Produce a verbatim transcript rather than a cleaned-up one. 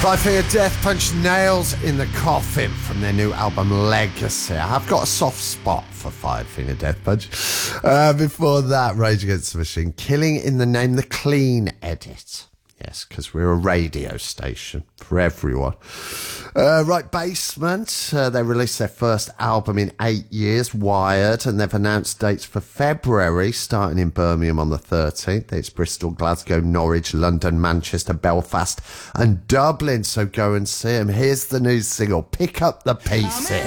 Five Finger Death Punch, Nails in the Coffin from their new album Legacy. I've got a soft spot for Five Finger Death Punch. Uh, before that, Rage Against the Machine, Killing in the Name, the Clean Edit. Yes, because we're a radio station for everyone. Uh, right, Basement. Uh, they released their first album in eight years, Wired, and they've announced dates for February, starting in Birmingham on the thirteenth. It's Bristol, Glasgow, Norwich, London, Manchester, Belfast, and Dublin. So go and see them. Here's the new single, Pick Up the Pieces.